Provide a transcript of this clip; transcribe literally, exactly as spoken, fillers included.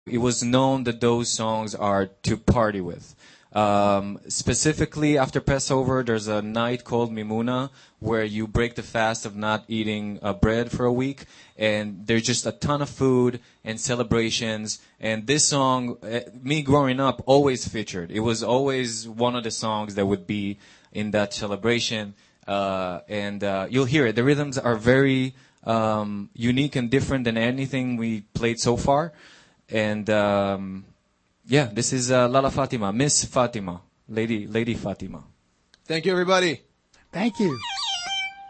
It was known that those songs are to party with. Um, specifically, after Passover, there's a night called Mimuna where you break the fast of not eating uh, bread for a week, and there's just a ton of food and celebrations. And this song, uh, me growing up, always featured. It was always one of the songs that would be in that celebration, uh, and uh, you'll hear it. The rhythms are very um, unique and different than anything we played so far. And um, yeah, this is uh, Lala Fatima, Miss Fatima, Lady Lady Fatima. Thank you, everybody. Thank you.